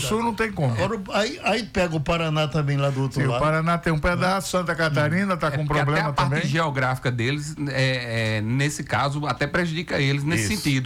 Sul não tem como. Agora, aí pega o Paraná também lá do outro lado. O Paraná tem um pedaço, Santa Catarina está com problema até a também. parte geográfica deles, nesse caso, até prejudica eles nesse sentido.